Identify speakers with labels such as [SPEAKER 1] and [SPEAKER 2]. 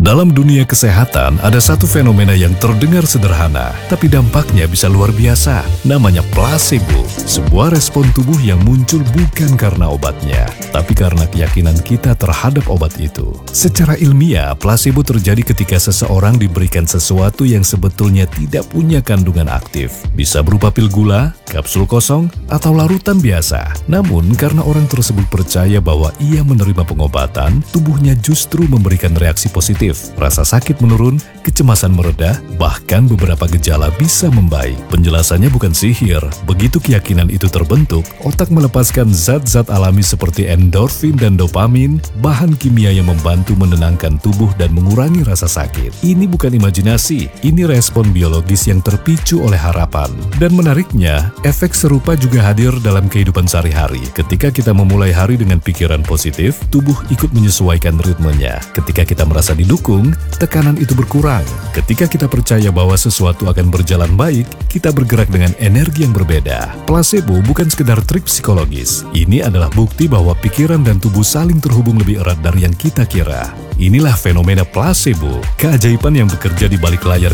[SPEAKER 1] Dalam dunia kesehatan, ada satu fenomena yang terdengar sederhana, tapi dampaknya bisa luar biasa. Namanya placebo, sebuah respon tubuh yang muncul bukan karena obatnya, tapi karena keyakinan kita terhadap obat itu. Secara ilmiah, placebo terjadi ketika seseorang diberikan sesuatu yang sebetulnya tidak punya kandungan aktif. Bisa berupa pil gula, kapsul kosong, atau larutan biasa. Namun, karena orang tersebut percaya bahwa ia menerima pengobatan, tubuhnya justru memberikan reaksi positif. Rasa sakit menurun, kecemasan mereda, bahkan beberapa gejala bisa membaik. Penjelasannya bukan sihir. Begitu keyakinan itu terbentuk, otak melepaskan zat-zat alami seperti endorfin dan dopamin, bahan kimia yang membantu menenangkan tubuh dan mengurangi rasa sakit. Ini bukan imajinasi, ini respon biologis yang terpicu oleh harapan. Dan menariknya, efek serupa juga hadir dalam kehidupan sehari-hari. Ketika kita memulai hari dengan pikiran positif, tubuh ikut menyesuaikan ritmenya. Ketika kita merasa didukung, tekanan itu berkurang. Ketika kita percaya bahwa sesuatu akan berjalan baik, kita bergerak dengan energi yang berbeda. Placebo bukan sekedar trik psikologis. Ini adalah bukti bahwa pikiran dan tubuh saling terhubung lebih erat dari yang kita kira. Inilah fenomena placebo, keajaiban yang bekerja di balik layar